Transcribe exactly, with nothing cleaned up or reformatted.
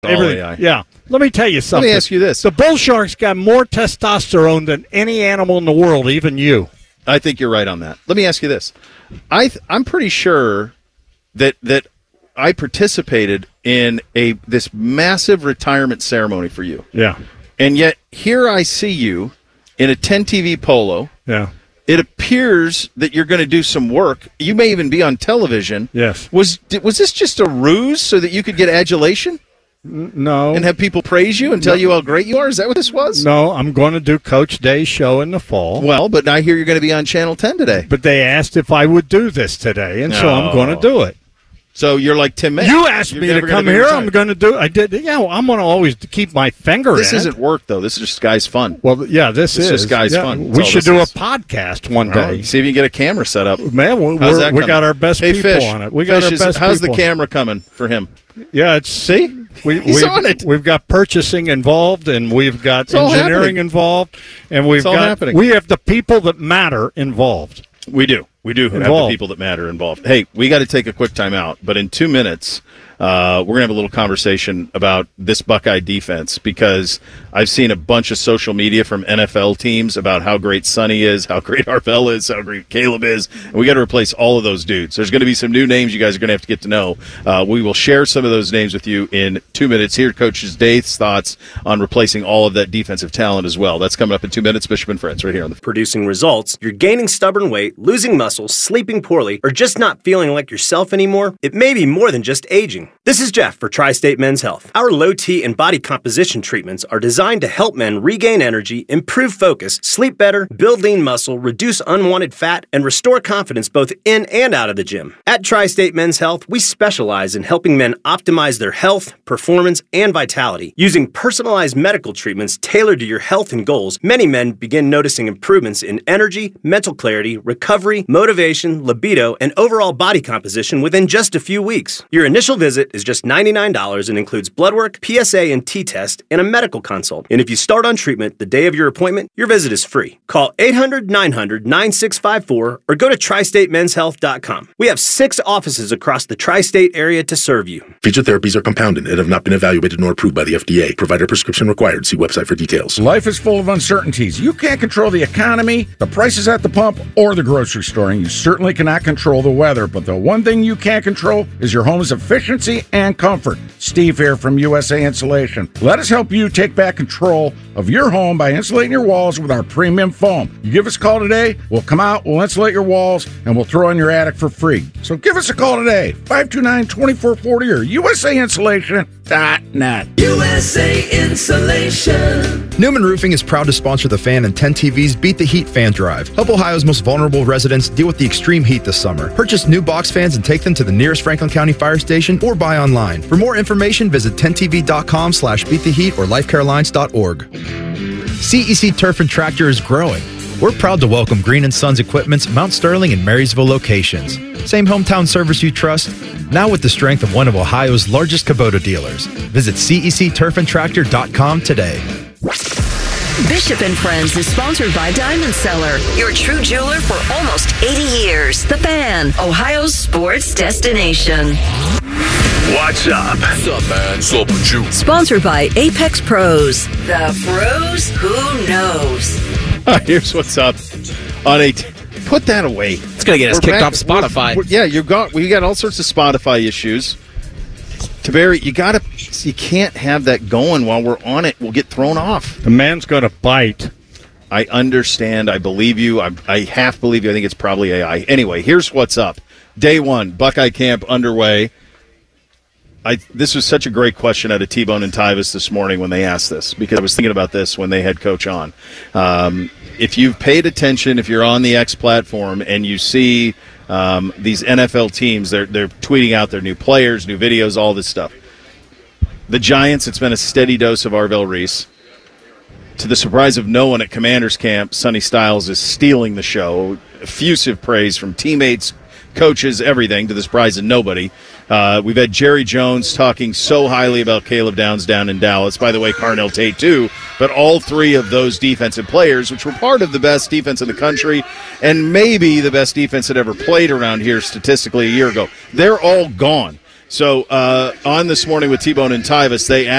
All A I. Yeah. Let me tell you something. Let me ask you this. The bull shark's got more testosterone than any animal in the world, even you. I think you're right on that. Let me ask you this. I th- I'm pretty sure that that I participated in a this massive retirement ceremony for you. Yeah. And yet here I see you in a ten T V polo. Yeah. It appears that you're going to do some work. You may even be on television. Yes. Was was this just a ruse so that you could get adulation? No. And have people praise you and tell no. you how great you are? Is that what this was? No, I'm going to do Coach Day's show in the fall. Well, but I hear you're going to be on Channel ten today. But they asked if I would do this today, and no. so I'm going to do it. So you're like Tim May. You asked you're me to come here. I'm going to do. I did. Yeah, well, I'm going to always keep my finger. This in isn't it. work though. This is just guys' fun. Well, yeah, this, this is just guys' yeah, fun. We should do is. a podcast one day. Right. See if you can get a camera set up. Man, we're, we got our best hey, people Fish, on it. We Fish got our is, best. How's people. the camera coming for him? Yeah, it's see. We, He's we've, on it. We've got purchasing involved, and we've got it's engineering involved, and we've it's all got happening. we have the people that matter involved. We do. We do have involved. the people that matter involved. Hey, we got to take a quick time out, but in two minutes, uh, we're going to have a little conversation about this Buckeye defense because I've seen a bunch of social media from N F L teams about how great Sonny is, how great Arvell is, how great Caleb is, and we got to replace all of those dudes. There's going to be some new names you guys are going to have to get to know. Uh, we will share some of those names with you in two minutes. Here, Coach Day's thoughts on replacing all of that defensive talent as well. That's coming up in two minutes. Bishop and Friends right here on the Producing results, you're gaining stubborn weight, losing muscle, sleeping poorly, or just not feeling like yourself anymore. It may be more than just aging. This is Jeff for Tri-State Men's Health. Our low T and body composition treatments are designed to help men regain energy, improve focus, sleep better, build lean muscle, reduce unwanted fat, and restore confidence both in and out of the gym. At Tri-State Men's Health, we specialize in helping men optimize their health, performance, and vitality. Using personalized medical treatments tailored to your health and goals, many men begin noticing improvements in energy, mental clarity, recovery, motivation, libido, and overall body composition within just a few weeks. Your initial visit is just ninety-nine dollars and includes blood work, P S A and T-test, and a medical consult. And if you start on treatment the day of your appointment, your visit is free. Call eight hundred, nine hundred, nine six five four or go to tri state men's health dot com. We have six offices across the tri-state area to serve you. Feature therapies are compounded and have not been evaluated nor approved by the F D A. Provider prescription required. See website for details. Life is full of uncertainties. You can't control the economy, the prices at the pump, or the grocery store, and you certainly cannot control the weather. But the one thing you can control is your home's efficiency and comfort. Steve here from U S A Insulation. Let us help you take back control of your home by insulating your walls with our premium foam. You give us a call today, we'll come out, we'll insulate your walls, and we'll throw in your attic for free. So give us a call today, five two nine, two four four zero or U S A insulation dot net. U S A Insulation. Newman Roofing is proud to sponsor the Fan and ten T V's Beat the Heat Fan Drive. Help Ohio's most vulnerable residents deal with the extreme heat this summer. Purchase new box fans and take them to the nearest Franklin County Fire Station or buy online. For more information, visit ten T V dot com slash beat the heat or life care alliance dot org. C E C Turf and Tractor is growing. We're proud to welcome Green and Sons Equipment's Mount Sterling and Marysville locations. Same hometown service you trust, now with the strength of one of Ohio's largest Kubota dealers. Visit C E C turf and tractor dot com today. Bishop and Friends is sponsored by Diamond Seller, your true jeweler for almost eighty years. The Fan, Ohio's sports destination. What's up? What's up, man? What's up with you? Sponsored by Apex Pros. The pros who knows. Uh, here's what's up on a t- put that away. It's gonna get us We're kicked back. off Spotify. We're, we're, yeah, you got we got all sorts of Spotify issues. Taberry, you gotta you can't have that going while we're on it. We'll get thrown off. The man's gonna bite. I understand. I believe you. I, I half believe you. I think it's probably A I. Anyway, here's what's up. Day one, Buckeye camp underway. I, this was such a great question out of T-Bone and Tyvis this morning when they asked this, because I was thinking about this when they had Coach on. Um, if you've paid attention, if you're on the X platform and you see um, these N F L teams, they're, they're tweeting out their new players, new videos, all this stuff. The Giants, it's been a steady dose of Arvell Reese. To the surprise of no one at Commanders Camp, Sonny Styles is stealing the show. Effusive praise from teammates, coaches, everything, to the surprise of nobody. Uh, we've had Jerry Jones talking so highly about Caleb Downs down in Dallas. By the way, Carnell Tate too. But all three of those defensive players, which were part of the best defense in the country and maybe the best defense that ever played around here statistically a year ago, they're all gone. So uh, on This Morning with T-Bone and Tyvis, they asked